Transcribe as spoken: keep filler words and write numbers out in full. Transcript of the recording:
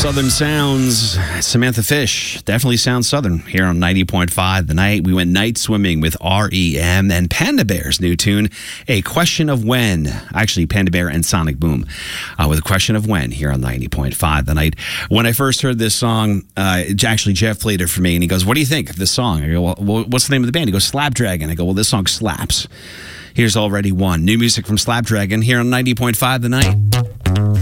Southern sounds. Samantha Fish definitely sounds Southern here on ninety point five The Night. We went night swimming with R E M and Panda Bear's new tune, A Question of When. Actually, Panda Bear and Sonic Boom uh, with A Question of When here on ninety point five The Night. When I first heard this song, uh, actually Jeff played it for me and he goes, "What do you think of this song?" I go, "Well, what's the name of the band?" He goes, "Slapdragon." I go, "Well, this song slaps." Here's Already One. New music from Slapdragon here on ninety point five The Night.